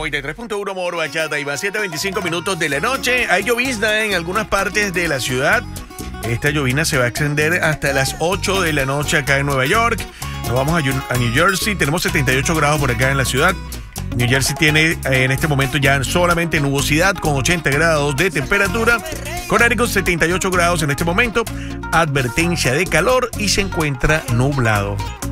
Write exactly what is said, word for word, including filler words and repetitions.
noventa y tres punto uno Moro Bachata y va a siete veinticinco minutos de la noche. Hay llovizna en algunas partes de la ciudad. Esta llovizna se va a extender hasta las ocho de la noche acá en Nueva York. Nos vamos a, a New Jersey. Tenemos setenta y ocho grados por acá en la ciudad. New Jersey tiene eh, en este momento ya solamente nubosidad con ochenta grados de temperatura. Connecticut setenta y ocho grados en este momento. Advertencia de calor y se encuentra nublado.